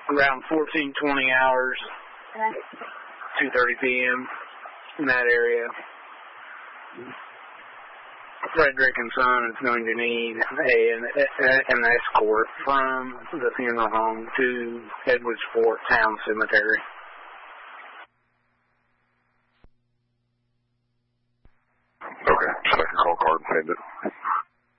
around 14-20 hours, 2:30 p.m. in that area. Frederick and Son is going to need an escort from the funeral home to Edwards Fort Town Cemetery. Okay, so I can call card and send it.